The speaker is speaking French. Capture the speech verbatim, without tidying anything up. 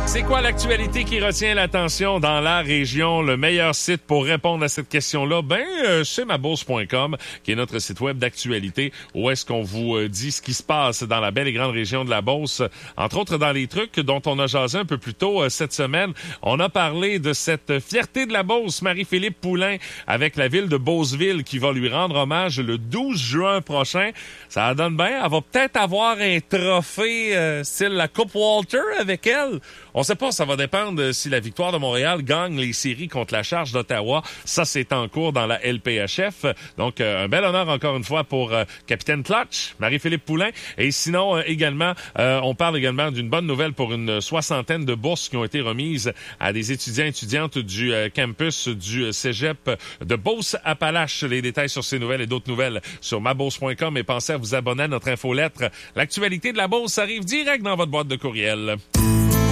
C'est quoi l'actualité qui retient l'attention dans la région? Le meilleur site pour répondre à cette question-là, ben, euh, c'est ma bourse point com, qui est notre site web d'actualité, où est-ce qu'on vous euh, dit ce qui se passe dans la belle et grande région de la Beauce. Entre autres, dans les trucs dont on a jasé un peu plus tôt euh, cette semaine, on a parlé de cette fierté de la Beauce, Marie-Philippe Poulin, avec la ville de Beauceville, qui va lui rendre hommage le douze juin prochain. Ça donne bien. Elle va peut-être avoir un trophée euh, style la Coupe Walter avec elle. On sait pas, ça va dépendre si la Victoire de Montréal gagne les séries contre la Charge d'Ottawa. Ça, c'est en cours dans la L P H F. Donc, euh, un bel honneur encore une fois pour euh, Capitaine Clutch, Marie-Philippe Poulin. Et sinon, euh, également, euh, on parle également d'une bonne nouvelle pour une soixantaine de bourses qui ont été remises à des étudiants et étudiantes du euh, campus du Cégep de Beauce-Appalaches. Les détails sur ces nouvelles et d'autres nouvelles sur ma bourse point com. Et pensez à vous abonner à notre infolettre. L'actualité de la Beauce arrive direct dans votre boîte de courriel.